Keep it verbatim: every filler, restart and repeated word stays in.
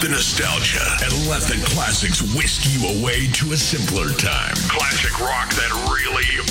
the nostalgia and let the classics whisk you away to a simpler time. Classic rock that really